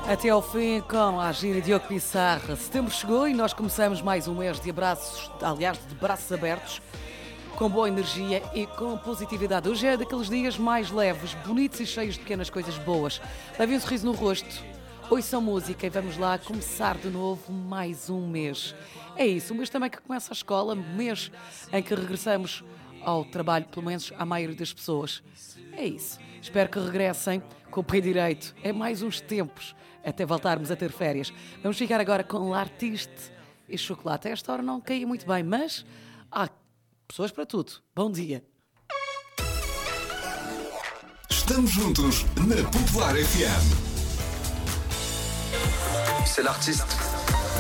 Até ao fim com a Gira Diogo Pissarra. Setembro chegou e nós começamos mais um mês de abraços, aliás, de braços abertos, com boa energia e com positividade. Hoje é daqueles dias mais leves, bonitos e cheios de pequenas coisas boas. Levem um sorriso no rosto, ouçam música e vamos lá começar de novo mais um mês. É isso, um mês também que começa a escola, um mês em que regressamos ao trabalho, pelo menos à maioria das pessoas. É isso, espero que regressem com o pé direito. É mais uns tempos até voltarmos a ter férias. Vamos ficar agora com L'Artiste e Chocolate. A esta hora não caía muito bem, mas há pessoas para tudo. Bom dia. Estamos juntos na Popular FM. C'est l'artiste.